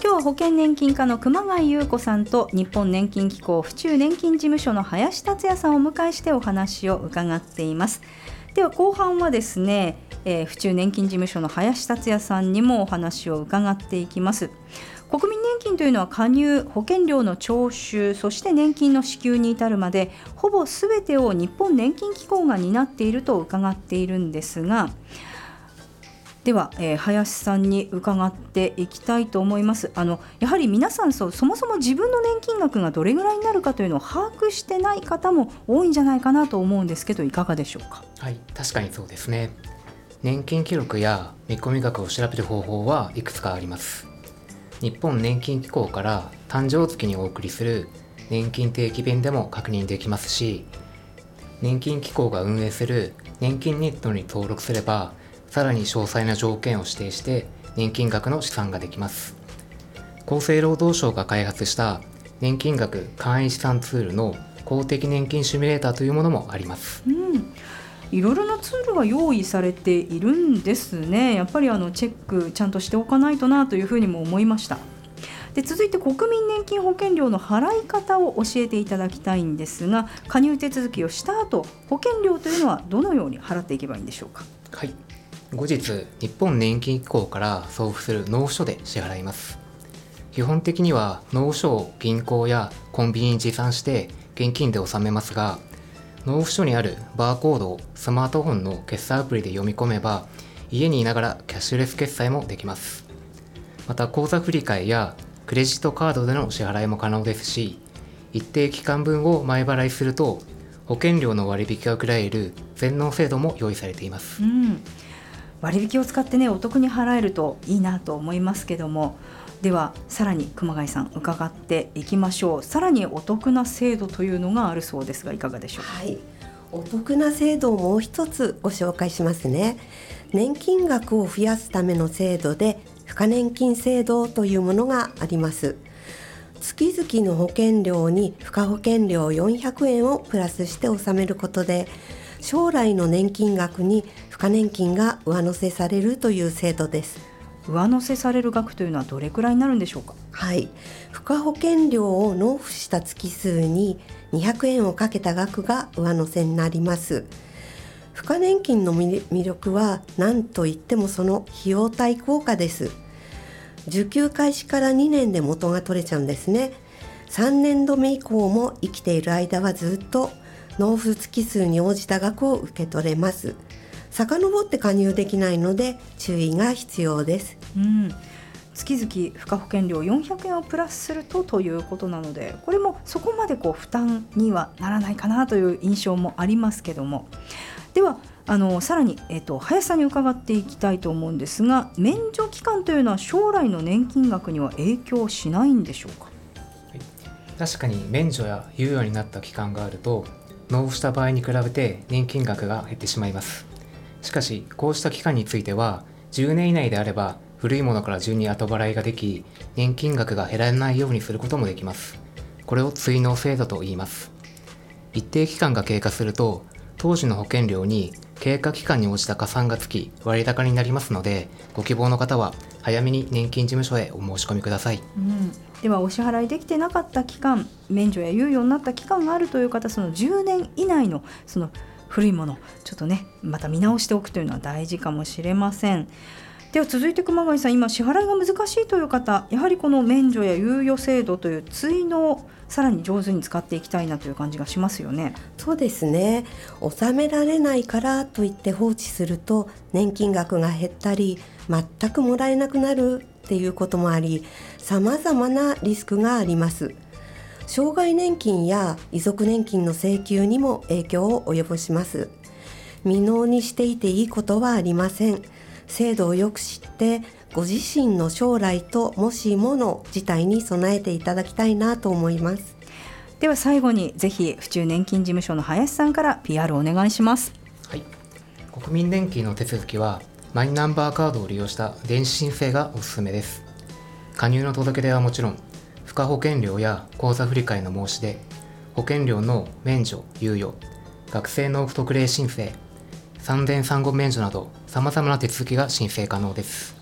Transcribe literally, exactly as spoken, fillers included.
今日は保険年金課の熊谷裕子さんと日本年金機構府中年金事務所の林達也さんをお迎えしてお話を伺っています。では後半はですね、えー、府中年金事務所の林達也さんにもお話を伺っていきます。国民年金というのは加入、保険料の徴収、そして年金の支給に至るまでほぼすべてを日本年金機構が担っていると伺っているんですが、では、えー、林さんに伺っていきたいと思います。あのやはり皆さんそうそもそも自分の年金額がどれぐらいになるかというのを把握してない方も多いんじゃないかなと思うんですけど、いかがでしょうか。 はい、確かにそうですね。年金記録や見込み額を調べる方法はいくつかあります。日本年金機構から誕生月にお送りする年金定期便でも確認できますし、年金機構が運営する年金ネットに登録すればさらに詳細な条件を指定して年金額の試算ができます。厚生労働省が開発した年金額簡易試算ツールの公的年金シミュレーターというものもあります。 うん、いろいろなツールが用意されているんですね。やっぱりあのチェックちゃんとしておかないとなというふうにも思いました。で続いて国民年金保険料の払い方を教えていただきたいんですが、加入手続きをした後、保険料というのはどのように払っていけばいいんでしょうか。 はい、後日日本年金機構から送付する納付書で支払います。基本的には納付書を銀行やコンビニに持参して現金で納めますが、納付書にあるバーコードをスマートフォンの決済アプリで読み込めば家にいながらキャッシュレス決済もできます。また口座振替やクレジットカードでの支払いも可能ですし、一定期間分を前払いすると保険料の割引が受けられる全納制度も用意されています。 うん、割引を使ってねお得に払えるといいなと思いますけども、ではさらに熊谷さん伺っていきましょう。さらにお得な制度というのがあるそうですが、いかがでしょうか。 はい、お得な制度をもう一つご紹介しますね。年金額を増やすための制度で付加年金制度というものがあります。月々の保険料に付加保険料よんひゃくえんをプラスして納めることで、将来の年金額に付加年金が上乗せされるという制度です。 上乗せされる額というのはどれくらいになるんでしょうか。 はい、付加保険料を納付した月数ににひゃくえんをかけた額が上乗せになります。付加年金の魅力は何といってもその費用対効果です。受給開始からにねんで元が取れちゃうんですね。さんねんどめ以降も生きている間はずっと納付月数に応じた額を受け取れます。遡って加入できないので注意が必要です。 うん、月々付加保険料よんひゃくえんをプラスするとということなので、これもそこまでこう負担にはならないかなという印象もありますけども、ではあのさらに、えーと、林さんに伺っていきたいと思うんですが、免除期間というのは将来の年金額には影響しないんでしょうか。 はい、確かに免除や猶予になった期間があると納付した場合に比べて年金額が減ってしまいます。しかしこうした期間についてはじゅうねん以内であれば古いものから順に後払いができ、年金額が減らないようにすることもできます。これを追納制度と言います。一定期間が経過すると当時の保険料に経過期間に応じた加算がつき割高になりますので、ご希望の方は早めに年金事務所へお申し込みください。 うん、ではお支払いできてなかった期間、免除や猶予になった期間があるという方、そのじゅうねん以内のその古いものちょっとねまた見直しておくというのは大事かもしれません。では続いて熊谷さん、今支払いが難しいという方、やはりこの免除や猶予制度という追納さらに上手に使っていきたいなという感じがしますよね。 そうですね。納められないからといって放置すると年金額が減ったり全くもらえなくなるっていうこともあり、様々なリスクがあります。障害年金や遺族年金の請求にも影響を及ぼします。未納にしていていいことはありません。制度をよく知ってご自身の将来ともしもの事態に備えていただきたいなと思います。 では最後にぜひ府中年金事務所の林さんから ピーアール をお願いします。 はい、国民年金の手続きはマイナンバーカードを利用した電子申請がおすすめです。加入の届け出はもちろん、付加保険料や口座振替の申し出、保険料の免除・猶予、学生納付特例申請、産前産後免除など様々な手続きが申請可能です。